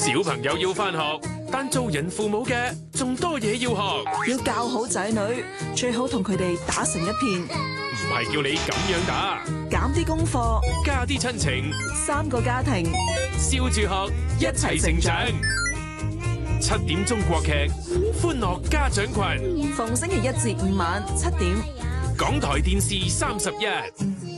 小朋友要返學，但做人父母嘅仲多嘢要學。 要教好仔女，最好同佢哋打成一片。 唔係叫你咁樣打， 減啲功課， 加啲親情 ，3個家庭， 笑住學，一齊成長。7點鐘國劇《歡樂家長群》， 逢星期1至5晚7點， 港台電視31。